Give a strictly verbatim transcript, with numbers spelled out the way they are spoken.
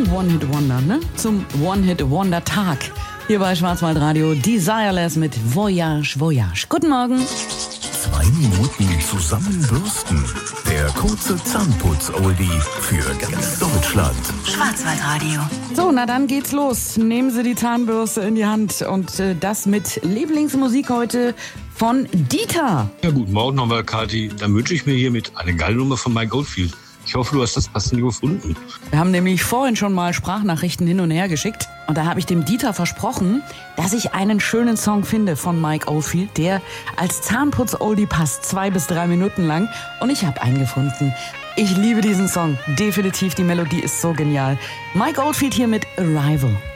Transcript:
One-Hit-Wonder, ne? Zum One-Hit-Wonder-Tag. Hier bei Schwarzwaldradio Desireless mit Voyage, Voyage. Guten Morgen. Zwei Minuten zusammenbürsten. Der kurze Zahnputz-Oldie für ganz Deutschland. Schwarzwaldradio. So, na dann geht's los. Nehmen Sie die Zahnbürste in die Hand und äh, das mit Lieblingsmusik heute von Dieter. Ja, guten Morgen nochmal, Kathi. Dann wünsche ich mir hiermit eine geile Nummer von Mike Oldfield. Ich hoffe, du hast das passende gefunden. Wir haben nämlich vorhin schon mal Sprachnachrichten hin und her geschickt. Und da habe ich dem Dieter versprochen, dass ich einen schönen Song finde von Mike Oldfield, der als Zahnputz-Oldie passt, zwei bis drei Minuten lang. Und ich habe einen gefunden. Ich liebe diesen Song. Definitiv, die Melodie ist so genial. Mike Oldfield hier mit Arrival.